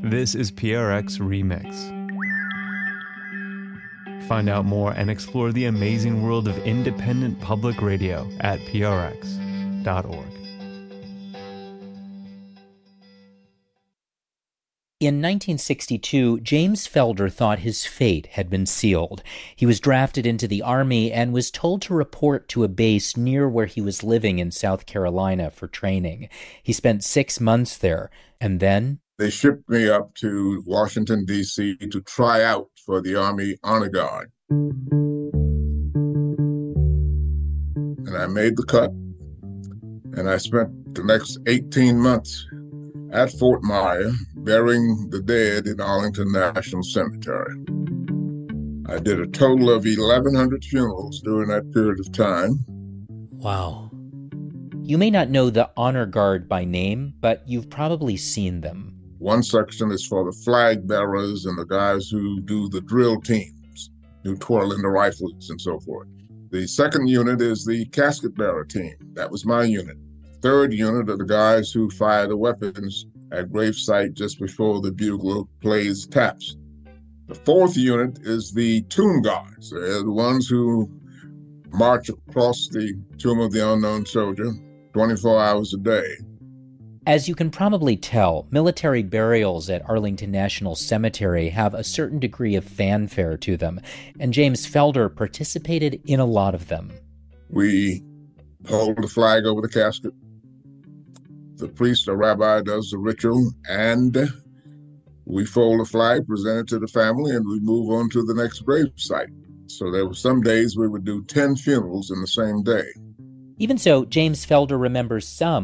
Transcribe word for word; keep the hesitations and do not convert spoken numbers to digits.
This is P R X Remix. Find out more and explore the amazing world of independent public radio at P R X dot org. In nineteen sixty-two, James Felder thought his fate had been sealed. He was drafted into the Army and was told to report to a base near where he was living in South Carolina for training. He spent six months there, and then they shipped me up to Washington, D C to try out for the Army Honor Guard. And I made the cut, and I spent the next eighteen months at Fort Myer, burying the dead in Arlington National Cemetery. I did a total of eleven hundred funerals during that period of time. Wow. You may not know the Honor Guard by name, but you've probably seen them. One section is for the flag bearers and the guys who do the drill teams, who twirl in the rifles and so forth. The second unit is the casket bearer team. That was my unit. Third unit are the guys who fire the weapons at gravesite just before the bugler plays taps. The fourth unit is the tomb guards. They're the ones who march across the tomb of the unknown soldier twenty-four hours a day. As you can probably tell, military burials at Arlington National Cemetery have a certain degree of fanfare to them, and James Felder participated in a lot of them. We hold the flag over the casket. The priest or rabbi does the ritual, and we fold the flag, present it to the family, and we move on to the next grave site. So there were some days we would do ten funerals in the same day. Even so, James Felder remembers some